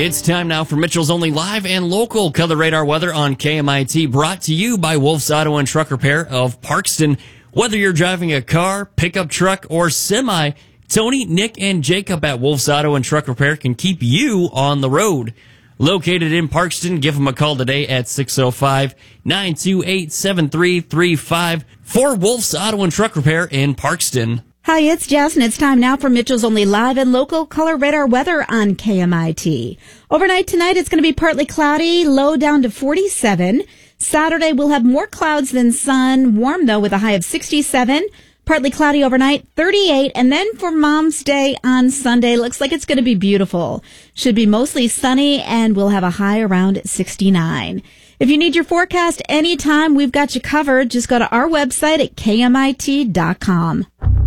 It's time now for Mitchell's Only Live and Local Color Radar Weather on KMIT, brought to you by Wolf's Auto and Truck Repair of Parkston. Whether you're driving a car, pickup truck, or semi, Tony, Nick, and Jacob at Wolf's Auto and Truck Repair can keep you on the road. Located in Parkston, give them a call today at 605-928-7335 for Wolf's Auto and Truck Repair in Parkston. Hi, it's Jess, and it's time now for Mitchell's Only Live and Local Color Radar Weather on KMIT. Overnight tonight, it's going to be partly cloudy, low down to 47. Saturday, we'll have more clouds than sun, warm though with a high of 67. Partly cloudy overnight, 38. And then for Mom's Day on Sunday, looks like it's going to be beautiful. Should be mostly sunny, and we'll have a high around 69. If you need your forecast anytime, we've got you covered. Just go to our website at KMIT.com.